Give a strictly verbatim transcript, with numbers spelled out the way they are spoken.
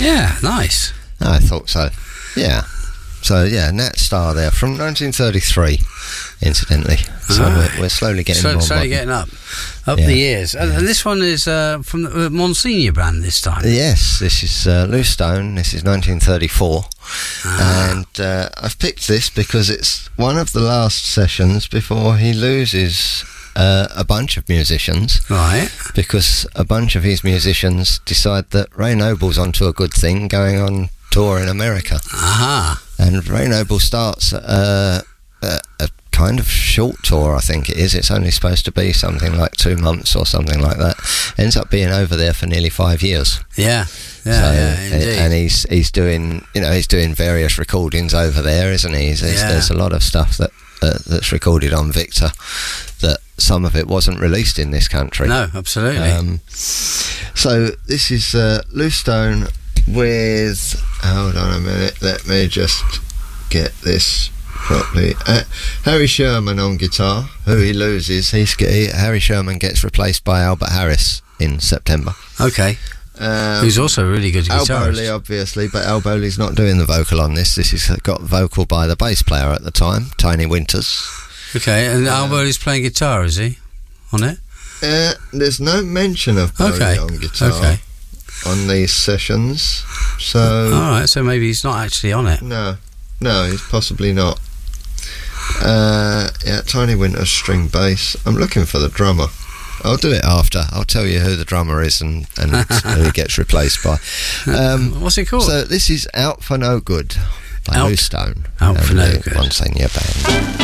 Yeah, nice. I thought so. Yeah. So yeah, Nat Star there from nineteen thirty-three, incidentally. So Ah. we're, we're slowly getting So, more slowly modern. getting up, up Yeah. the years. And, and this one is uh, from the uh, Monsignor brand this time. Yes, this is uh, Lou Stone. This is nineteen thirty-four, Ah. and uh, I've picked this because it's one of the last sessions before he loses uh, a bunch of musicians. Right. Because a bunch of his musicians decide that Ray Noble's onto a good thing, going on tour in America. Aha. And Ray Noble starts uh, a, a kind of short tour, I think it is. It's only supposed to be something like two months or something like that. Ends up being over there for nearly five years. Yeah. Yeah. So, yeah. Indeed. and he's he's doing you know he's doing various recordings over there, isn't he? There's, Yeah. there's a lot of stuff that uh, that's recorded on Victor that some of it wasn't released in this country. No, absolutely. Um, so this is uh, Lou Stone with, hold on a minute, let me just get this properly. Uh, Harry Sherman on guitar, who he loses. He's he, Harry Sherman gets replaced by Albert Harris in September. Okay. Um, Who's also a really good Al guitarist. Bowley, obviously, but Al Bowley's not doing the vocal on this. This has got vocal by the bass player at the time, Tiny Winters. Okay, and Uh, Al Bowley's playing guitar, is he? On it? Uh, there's no mention of Bowley Okay. on guitar Okay. on these sessions, so Alright, so maybe he's not actually on it. no, no, he's possibly not. Uh, yeah, Tiny Winters string bass. I'm looking for the drummer. I'll do it after. I'll tell you who the drummer is and, and who he gets replaced by. Um, What's it called? so this is Out for No Good by Out- Lou Stone. Out for and No the Good. Monsignor Band.